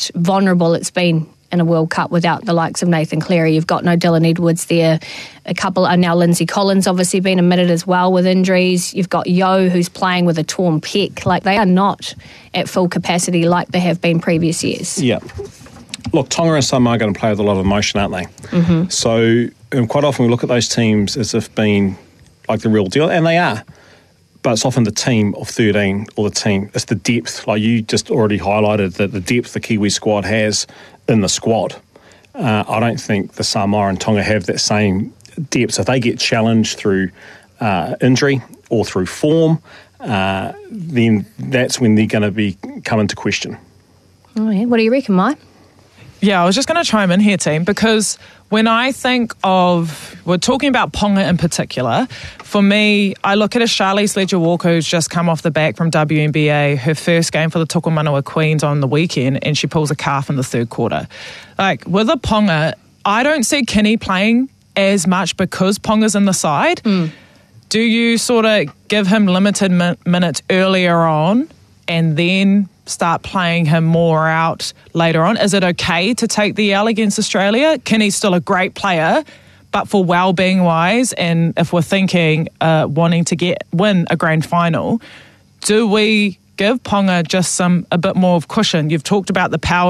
vulnerable it's been in a World Cup without the likes of Nathan Cleary. You've got no Dylan Edwards there. A couple are now Lindsay Collins obviously been admitted as well with injuries. You've got Yeo who's playing with a torn pec. Like, they are not at full capacity like they have been previous years. Yeah. Look, Tonga and Samoa are going to play with a lot of emotion, aren't they? Mm-hmm. So quite often we look at those teams as if being like the real deal, and they are. But it's often the team of 13 or the team. It's the depth. Like you just already highlighted, that the depth the Kiwi squad has in the squad. I don't think the Samoa and Tonga have that same depth. So if they get challenged through injury or through form, then that's when they're going to come into question. Oh, yeah. What do you reckon, Mai? Yeah, I was just going to chime in here, team, because when I think of, we're talking about Ponga in particular, for me, I look at a Charlize Ledger-Walker who's just come off the back from WNBA, her first game for the Tukumanawa Queens on the weekend, and she pulls a calf in the third quarter. Like, with a Ponga, I don't see Kinney playing as much because Ponga's in the side. Do you sort of give him limited minutes earlier on and then start playing him more out later on? Is it okay to take the L against Australia? Kinney's still a great player, but for well-being wise, and if we're thinking wanting to win a grand final, do we give Ponga just a bit more of cushion? You've talked about the power